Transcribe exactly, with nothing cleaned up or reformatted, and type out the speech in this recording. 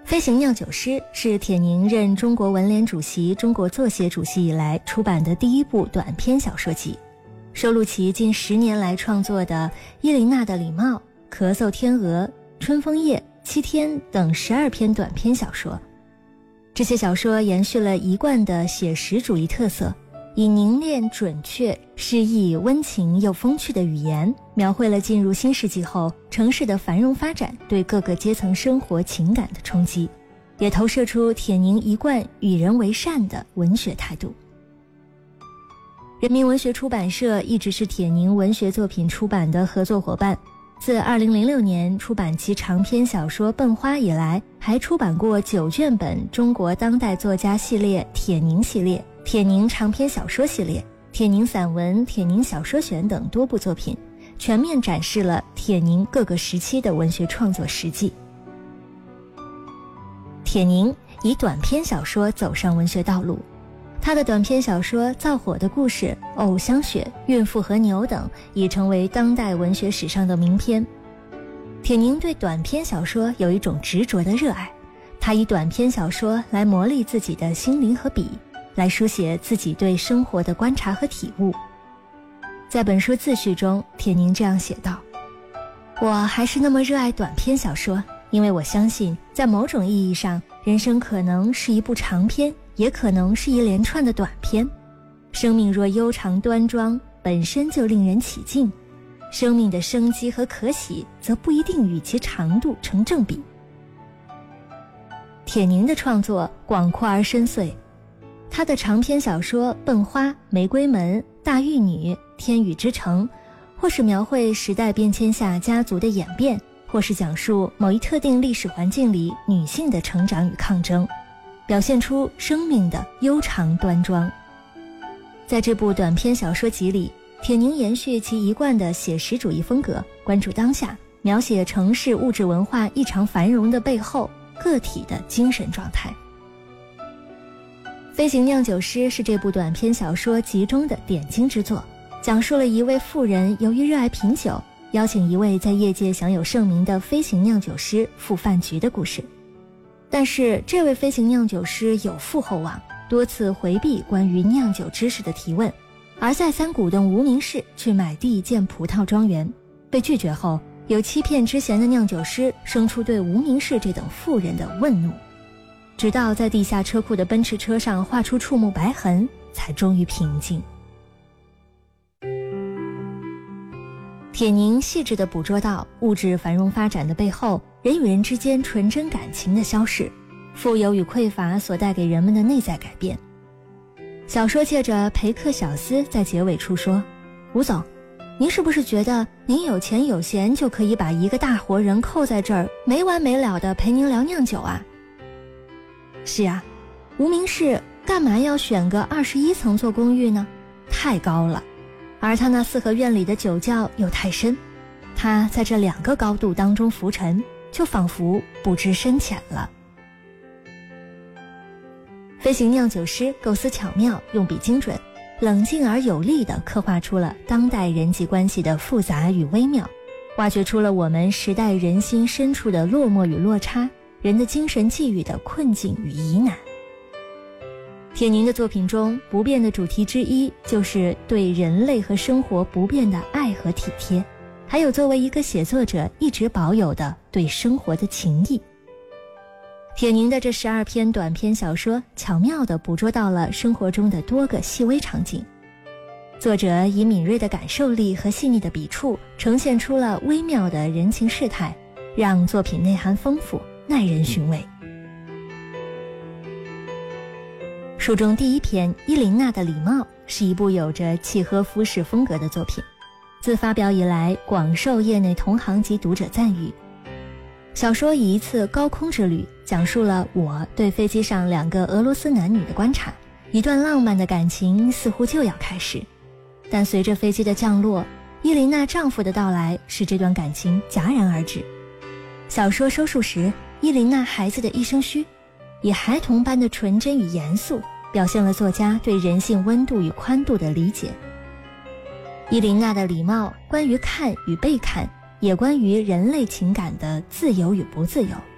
飞行酿酒师是铁凝任中国文联主席、中国作协主席以来出版的第一部短篇小说集，收录其近十年来创作的伊琳娜的礼帽、咳嗽天鹅、春枫叶、七天等十二篇短篇小说。这些小说延续了一贯的写实主义特色，以凝练、准确、诗意、温情又风趣的语言，描绘了进入新世纪后城市的繁荣发展对各个阶层生活情感的冲击，也投射出铁凝一贯与人为善的文学态度。人民文学出版社一直是铁凝文学作品出版的合作伙伴，自二零零六年出版其长篇小说《笨花》以来，还出版过九卷本中国当代作家系列铁凝系列、铁凝长篇小说系列、铁凝散文、铁凝小说选等多部作品，全面展示了铁凝各个时期的文学创作实际。铁凝以短篇小说走上文学道路，他的短篇小说《造火的故事》、《藕香雪》、《孕妇和牛》等已成为当代文学史上的名篇。铁凝对短篇小说有一种执着的热爱，他以短篇小说来磨砺自己的心灵和笔，来书写自己对生活的观察和体悟。在本书自序中，铁凝这样写道：我还是那么热爱短篇小说，因为我相信在某种意义上，人生可能是一部长篇，也可能是一连串的短篇。生命若悠长端庄，本身就令人起敬，生命的生机和可喜则不一定与其长度成正比。铁凝的创作广阔而深邃，他的长篇小说《笨花》《玫瑰门》《大玉女》《天宇之城》，或是描绘时代变迁下家族的演变，或是讲述某一特定历史环境里女性的成长与抗争，表现出生命的悠长端庄。在这部短篇小说集里，铁凝延续其一贯的写实主义风格，关注当下，描写城市物质文化异常繁荣的背后个体的精神状态。飞行酿酒师是这部短篇小说集中的点睛之作，讲述了一位富人由于热爱品酒，邀请一位在业界享有盛名的飞行酿酒师赴饭局的故事。但是这位飞行酿酒师有负厚望，多次回避关于酿酒知识的提问，而再三鼓动无名氏去买地建葡萄庄园。被拒绝后，有欺骗之嫌的酿酒师生出对无名氏这等富人的愤怒，直到在地下车库的奔驰车上画出触目白痕，才终于平静。铁凝细致地捕捉到物质繁荣发展的背后，人与人之间纯真感情的消逝，富有与匮乏所带给人们的内在改变。小说借着陪客小厮在结尾处说：吴总，您是不是觉得您有钱有闲就可以把一个大活人扣在这儿，没完没了地陪您聊酿酒啊？是啊，无名氏干嘛要选个二十一层做公寓呢？太高了，而他那四合院里的酒窖又太深，他在这两个高度当中浮沉，就仿佛不知深浅了。飞行酿酒师构思巧妙，用笔精准，冷静而有力地刻画出了当代人际关系的复杂与微妙，挖掘出了我们时代人心深处的落寞与落差，人的精神际遇的困境与疑难。铁凝的作品中不变的主题之一，就是对人类和生活不变的爱和体贴，还有作为一个写作者一直保有的对生活的情谊。铁凝的这十二篇短篇小说巧妙地捕捉到了生活中的多个细微场景，作者以敏锐的感受力和细腻的笔触呈现出了微妙的人情世态，让作品内涵丰富，耐人寻味。书中第一篇《伊琳娜的礼帽》是一部有着契诃夫式风格的作品，自发表以来广受业内同行及读者赞誉。小说以一次高空之旅讲述了我对飞机上两个俄罗斯男女的观察，一段浪漫的感情似乎就要开始，但随着飞机的降落，伊琳娜丈夫的到来使这段感情戛然而止。小说收束时，伊琳娜孩子的一声嘘，以孩童般的纯真与严肃，表现了作家对人性温度与宽度的理解。伊琳娜的礼貌关于看与被看，也关于人类情感的自由与不自由。